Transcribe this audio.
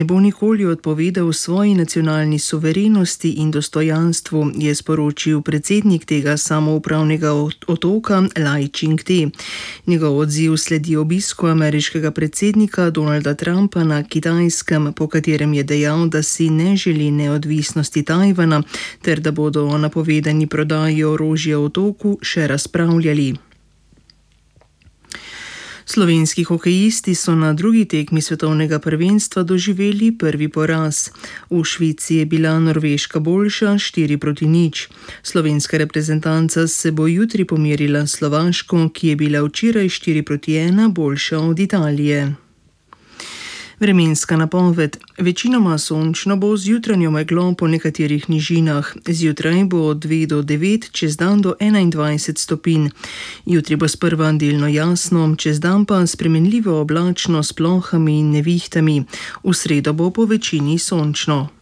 Ne bo nikoli odpovedal svoji nacionalni suverenosti in dostojanstvu, je sporočil predsednik tega samoupravnega otoka Lai Ching-te. Njegov odziv sledi obisku ameriškega predsednika Donalda Trumpa na Kitajskem, po katerem je dejal, da si ne želi neodvisnosti Tajvana ter da bodo o napovedani prodaji orožja otoku še razpravljali. Slovenski hokejisti so na drugi tekmi svetovnega prvenstva doživeli prvi poraz. V Švici je bila Norveška boljša 4-0. Slovenska reprezentanca se bo jutri pomerila s Slovaško, ki je bila včeraj 4-1 boljša od Italije. Vremenska napoved. Večinoma sončno bo z jutranjo meglo po nekaterih nižinah. Zjutraj bo od 2 do 9, čez dan do 21 stopinj. Jutri bo sprva delno jasno, čez dan pa spremenljivo oblačno s plohami in nevihtami. V sredo bo po večini sončno.